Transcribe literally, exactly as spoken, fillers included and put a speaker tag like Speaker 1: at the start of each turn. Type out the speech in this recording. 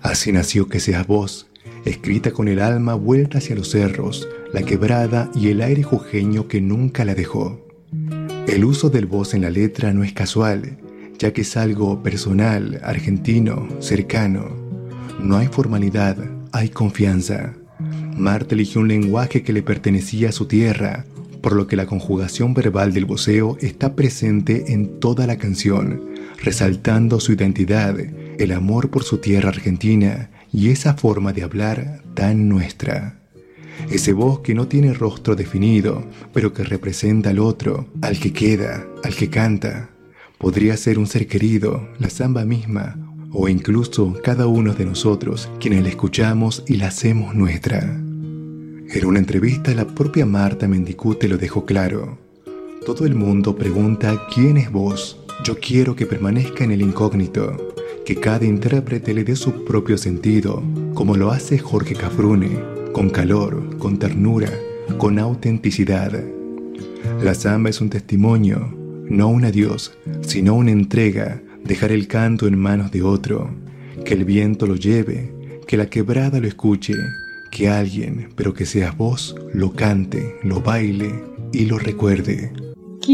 Speaker 1: Así nació Que seas vos, escrita con el alma vuelta hacia los cerros, la quebrada y el aire jujeño que nunca la dejó. El uso del vos en la letra no es casual, ya que es algo personal, argentino, cercano. No hay formalidad, hay confianza. Marta eligió un lenguaje que le pertenecía a su tierra, por lo que la conjugación verbal del voceo está presente en toda la canción, resaltando su identidad, el amor por su tierra argentina y esa forma de hablar tan nuestra. Ese vos que no tiene rostro definido, pero que representa al otro, al que queda, al que canta. Podría ser un ser querido, la samba misma, o incluso cada uno de nosotros quienes la escuchamos y la hacemos nuestra. En una entrevista, la propia Marta Mendicute lo dejó claro. Todo el mundo pregunta ¿quién es vos? Yo quiero que permanezca en el incógnito, que cada intérprete le dé su propio sentido, como lo hace Jorge Cafrune, con calor, con ternura, con autenticidad. La samba es un testimonio, no un adiós, sino una entrega, dejar el canto en manos de otro, que el viento lo lleve, que la quebrada lo escuche, que alguien, pero que seas vos, lo cante, lo baile y lo recuerde.